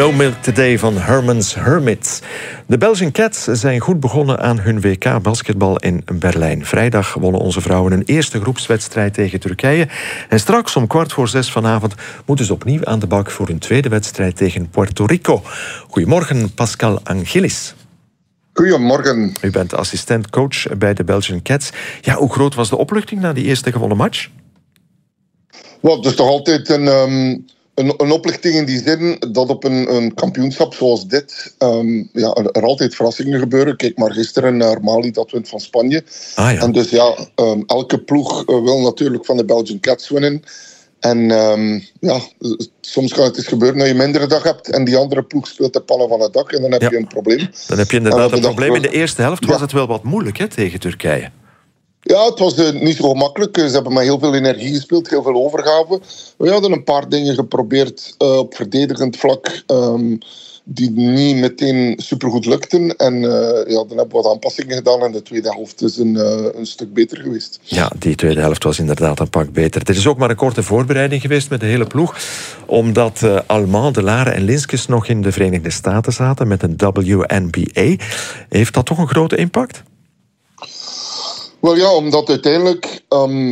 No Milk Today van Herman's Hermits. De Belgian Cats zijn goed begonnen aan hun WK-basketbal in Berlijn. Vrijdag wonnen onze vrouwen een eerste groepswedstrijd tegen Turkije. En straks om 5:15 vanavond moeten ze opnieuw aan de bak voor hun tweede wedstrijd tegen Puerto Rico. Goedemorgen, Pascal Angelis. Goedemorgen. U bent assistent-coach bij de Belgian Cats. Ja, hoe groot was de opluchting na die eerste gewonnen match? Wel, het is toch altijd een oplichting in die zin dat op een kampioenschap zoals dit er altijd verrassingen gebeuren. Kijk maar gisteren naar Mali, dat wint van Spanje. Ah, ja. En dus elke ploeg wil natuurlijk van de Belgian Cats winnen. En soms kan het eens gebeuren dat je minder dag hebt en die andere ploeg speelt de pannen van het dak en dan heb je een probleem. Dan heb je inderdaad een probleem. In de eerste helft was het wel wat moeilijk, hè, tegen Turkije. Ja, het was niet zo gemakkelijk. Ze hebben met heel veel energie gespeeld, heel veel overgave. We hadden een paar dingen geprobeerd op verdedigend vlak die niet meteen supergoed lukten. En dan hebben we wat aanpassingen gedaan en de tweede helft is een stuk beter geweest. Ja, die tweede helft was inderdaad een pak beter. Het is ook maar een korte voorbereiding geweest met de hele ploeg, omdat Allemand, De Lare en Linskes nog in de Verenigde Staten zaten met een WNBA. Heeft dat toch een grote impact? Wel ja, omdat uiteindelijk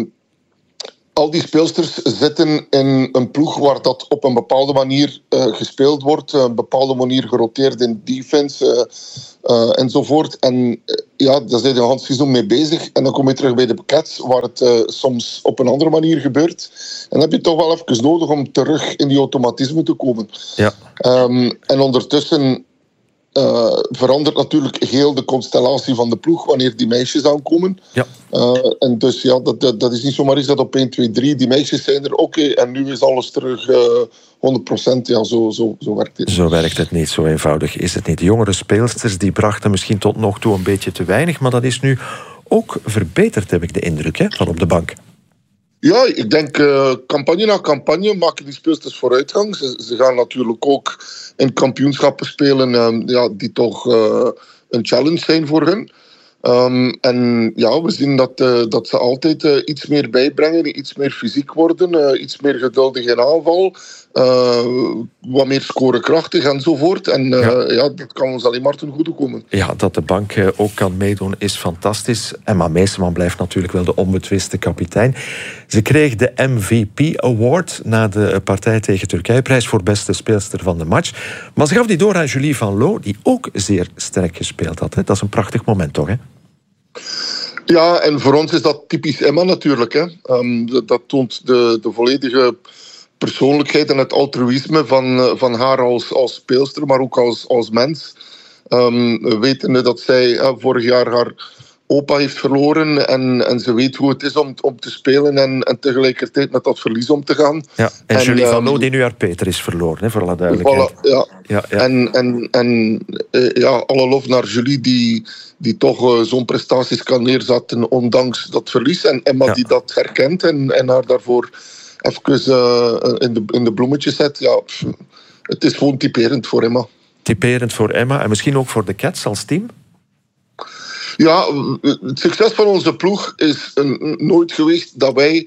al die speelsters zitten in een ploeg waar dat op een bepaalde manier gespeeld wordt, een bepaalde manier geroteerd in defense enzovoort. En daar zijn je een half seizoen mee bezig. En dan kom je terug bij de Cats, waar het soms op een andere manier gebeurt. En dan heb je toch wel even nodig om terug in die automatisme te komen. Ja. En ondertussen verandert natuurlijk heel de constellatie van de ploeg wanneer die meisjes aankomen. Ja. En dus dat is niet zomaar iets dat op 1, 2, 3 die meisjes zijn er, oké, en nu is alles terug 100%. Ja, zo werkt het. Zo werkt het niet, zo eenvoudig is het niet. De jongere speelsters die brachten misschien tot nog toe een beetje te weinig, maar dat is nu ook verbeterd, heb ik de indruk, hè, van op de bank. Ja, ik denk campagne na campagne maken die speelsters vooruitgang. Ze gaan natuurlijk ook in kampioenschappen spelen die toch een challenge zijn voor hen. En we zien dat ze altijd iets meer bijbrengen, iets meer fysiek worden, iets meer geduldig in aanval, wat meer scorekrachtig enzovoort. En dat kan ons alleen maar ten goede komen. Ja, dat de bank ook kan meedoen is fantastisch. Emma Meeseman blijft natuurlijk wel de onbetwiste kapitein. Ze kreeg de MVP Award na de partij tegen Turkije, prijs voor beste speelster van de match. Maar ze gaf die door aan Julie Van Loo, die ook zeer sterk gespeeld had. Hè? Dat is een prachtig moment toch, hè? Ja, en voor ons is dat typisch Emma natuurlijk. Hè. Dat toont de volledige persoonlijkheid en het altruïsme van haar als speelster, maar ook als mens. Wetende dat zij vorig jaar haar opa heeft verloren en ze weet hoe het is om te spelen en tegelijkertijd met dat verlies om te gaan. Ja, en Julie Van Loo die nu haar Peter is verloren, hè, voor alle duidelijkheid. Voilà, ja. En alle lof naar Julie die toch zo'n prestaties kan neerzetten ondanks dat verlies. En Emma die dat herkent en haar daarvoor even in de bloemetjes zet. Ja, het is gewoon typerend voor Emma. Typerend voor Emma en misschien ook voor de Cats als team? Ja, het succes van onze ploeg is nooit geweest dat wij...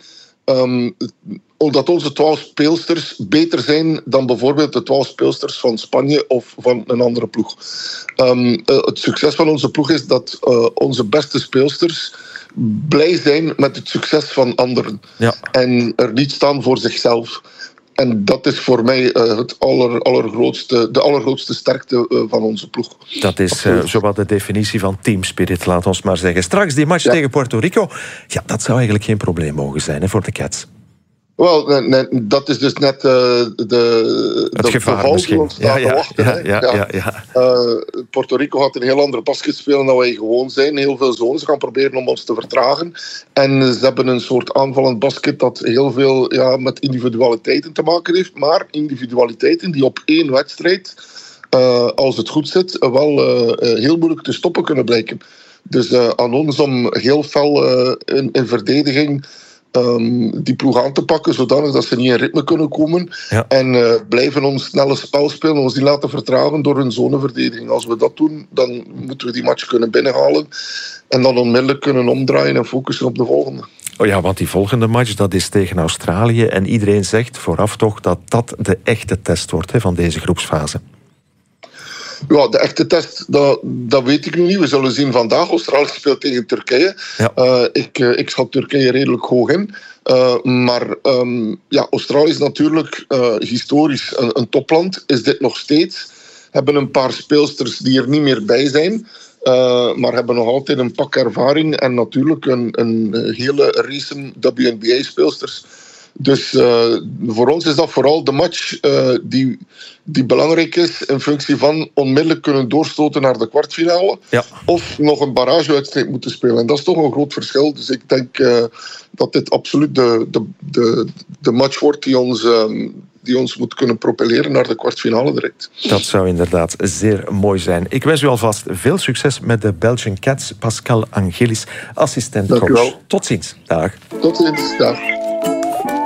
dat onze 12 speelsters beter zijn dan bijvoorbeeld de 12 speelsters van Spanje of van een andere ploeg. Het succes van onze ploeg is dat onze beste speelsters blij zijn met het succes van anderen. Ja. En er niet staan voor zichzelf. En dat is voor mij de allergrootste sterkte van onze ploeg. Dat is zowat de definitie van teamspirit, laat ons maar zeggen. Straks die match tegen Puerto Rico, dat zou eigenlijk geen probleem mogen zijn, hè, voor de Cats. Wel, dat is dus net het gevaar misschien. Puerto Rico gaat een heel andere basket spelen dan wij gewoon zijn. Heel veel zones. Ze gaan proberen om ons te vertragen. En ze hebben een soort aanvallend basket dat heel veel met individualiteiten te maken heeft. Maar individualiteiten die op één wedstrijd, als het goed zit, wel heel moeilijk te stoppen kunnen blijken. Dus aan ons om heel fel in verdediging die ploeg aan te pakken, zodanig dat ze niet in ritme kunnen komen. Ja. En blijven ons snelle spel spelen, ons die laten vertragen door hun zoneverdediging. Als we dat doen, dan moeten we die match kunnen binnenhalen en dan onmiddellijk kunnen omdraaien en focussen op de volgende. Oh ja, want die volgende match, dat is tegen Australië. En iedereen zegt vooraf toch dat dat de echte test wordt, hè, van deze groepsfase. Ja, de echte test, dat weet ik nu niet. We zullen zien vandaag. Australië speelt tegen Turkije. Ja. Ik schat Turkije redelijk hoog in. Maar Australië is natuurlijk historisch een topland. Is dit nog steeds? Hebben een paar speelsters die er niet meer bij zijn. Maar hebben nog altijd een pak ervaring. En natuurlijk een hele race WNBA-speelsters. Dus voor ons is dat vooral de match die belangrijk is in functie van onmiddellijk kunnen doorstoten naar de kwartfinale. Ja. Of nog een barragewedstrijd moeten spelen. En dat is toch een groot verschil. Dus ik denk dat dit absoluut de match wordt die ons moet kunnen propelleren naar de kwartfinale direct. Dat zou inderdaad zeer mooi zijn. Ik wens u alvast veel succes met de Belgian Cats. Pascal Angelis, assistent-coach. Tot ziens. Dag. Tot ziens. Dag.